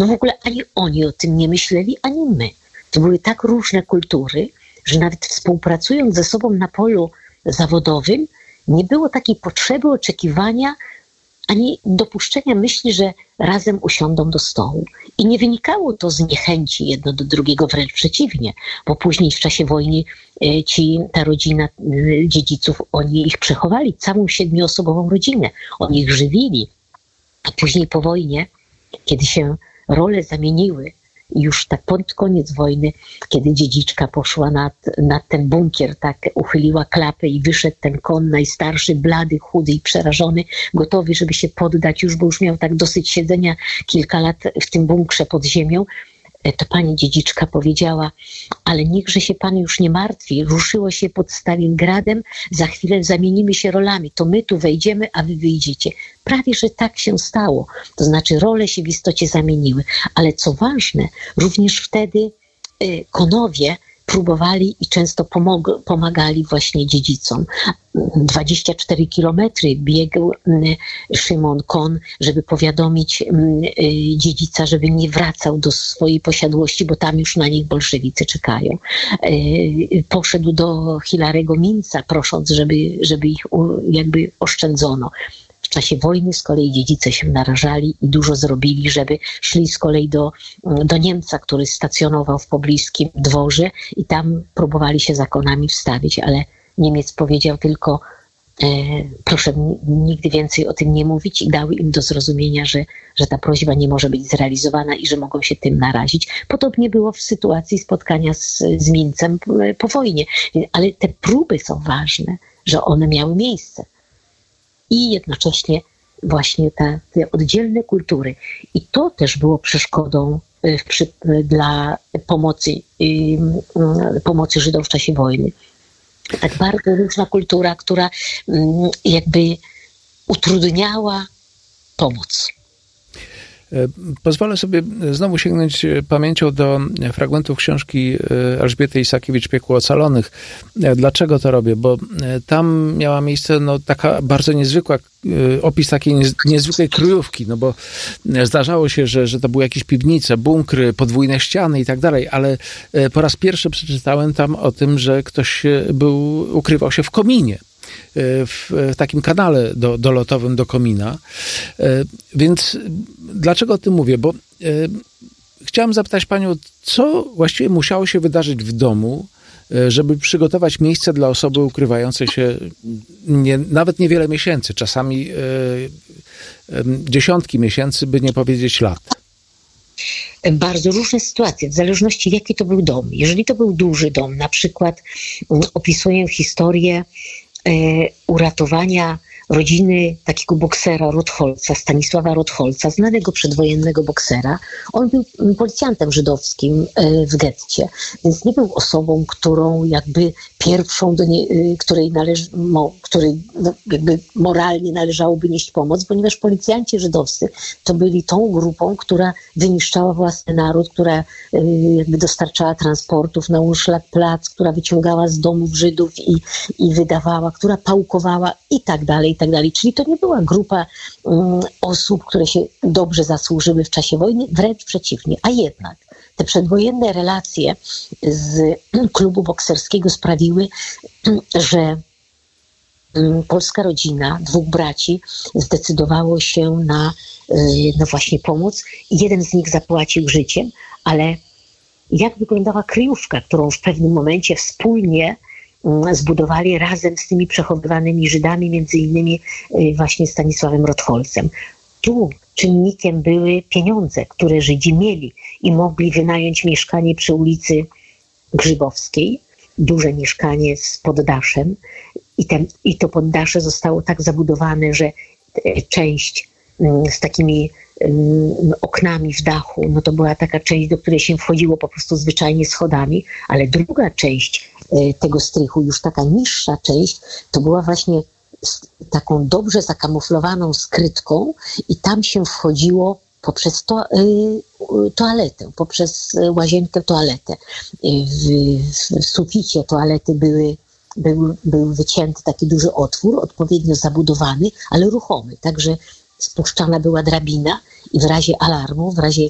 No w ogóle ani oni o tym nie myśleli, ani my. To były tak różne kultury, że nawet współpracując ze sobą na polu zawodowym, nie było takiej potrzeby oczekiwania ani dopuszczenia myśli, że razem usiądą do stołu. I nie wynikało to z niechęci jedno do drugiego, wręcz przeciwnie, bo później w czasie wojny ta rodzina dziedziców, oni ich przechowali, całą 7-osobową rodzinę. Oni ich żywili. A później po wojnie, kiedy się role zamieniły, już tak pod koniec wojny, kiedy dziedziczka poszła nad ten bunkier, tak uchyliła klapę i wyszedł ten kon najstarszy, blady, chudy i przerażony, gotowy, żeby się poddać już, bo już miał tak dosyć siedzenia kilka lat w tym bunkrze pod ziemią, to pani dziedziczka powiedziała: ale niechże się pan już nie martwi, ruszyło się pod Stalingradem, za chwilę zamienimy się rolami, to my tu wejdziemy, a wy wyjdziecie. Prawie, że tak się stało, to znaczy role się w istocie zamieniły, ale co ważne, również wtedy konowie próbowali i często pomagali właśnie dziedzicom. 24 kilometry biegł Szymon Kon, żeby powiadomić dziedzica, żeby nie wracał do swojej posiadłości, bo tam już na nich bolszewicy czekają. Poszedł do Hilarego Minca, prosząc, żeby ich jakby oszczędzono. W czasie wojny z kolei dziedzice się narażali i dużo zrobili, żeby szli z kolei do Niemca, który stacjonował w pobliskim dworze i tam próbowali się zakonami wstawić, ale Niemiec powiedział tylko: proszę nigdy więcej o tym nie mówić, i dał im do zrozumienia, że ta prośba nie może być zrealizowana i że mogą się tym narazić. Podobnie było w sytuacji spotkania z Mincem po wojnie. Ale te próby są ważne, że one miały miejsce. I jednocześnie właśnie te oddzielne kultury. I to też było przeszkodą dla pomocy Żydom w czasie wojny. Tak bardzo różna kultura, która jakby utrudniała pomoc. Pozwolę sobie znowu sięgnąć pamięcią do fragmentów książki Elżbiety Isakiewicz „Piekło ocalonych”. Dlaczego to robię? Bo tam miała miejsce taka bardzo niezwykła, opis takiej niezwykłej kryjówki, bo zdarzało się, że to były jakieś piwnice, bunkry, podwójne ściany i tak dalej, ale po raz pierwszy przeczytałem tam o tym, że ktoś ukrywał się w kominie. W takim kanale dolotowym do komina. Więc dlaczego o tym mówię? Bo chciałem zapytać panią, co właściwie musiało się wydarzyć w domu, żeby przygotować miejsce dla osoby ukrywającej się nawet niewiele miesięcy, czasami dziesiątki miesięcy, by nie powiedzieć lat. Bardzo różne sytuacje, w zależności jaki to był dom. Jeżeli to był duży dom, na przykład opisuję historię uratowania rodziny takiego boksera Rotholca, Stanisława Rotholca, znanego przedwojennego boksera. On był policjantem żydowskim w getcie, więc nie był osobą, którą jakby pierwszą, której jakby moralnie należałoby nieść pomoc, ponieważ policjanci żydowscy to byli tą grupą, która wyniszczała własny naród, która jakby dostarczała transportów na Unschlag-Platz, która wyciągała z domów Żydów i wydawała, która pałkowała i tak dalej, i tak dalej. Czyli to nie była grupa osób, które się dobrze zasłużyły w czasie wojny, wręcz przeciwnie. A jednak te przedwojenne relacje z klubu bokserskiego sprawiły, że polska rodzina, dwóch braci zdecydowało się na właśnie pomoc. Jeden z nich zapłacił życiem, ale jak wyglądała kryjówka, którą w pewnym momencie wspólnie zbudowali razem z tymi przechowywanymi Żydami, między innymi właśnie Stanisławem Rotholcem. Tu czynnikiem były pieniądze, które Żydzi mieli i mogli wynająć mieszkanie przy ulicy Grzybowskiej, duże mieszkanie z poddaszem, i to poddasze zostało tak zabudowane, że część z takimi oknami w dachu, to była taka część, do której się wchodziło po prostu zwyczajnie schodami, ale druga część tego strychu, już taka niższa część, to była właśnie z taką dobrze zakamuflowaną skrytką i tam się wchodziło poprzez toaletę, poprzez łazienkę toaletę. W suficie toalety był wycięty taki duży otwór, odpowiednio zabudowany, ale ruchomy, także spuszczana była drabina i w razie alarmu, w razie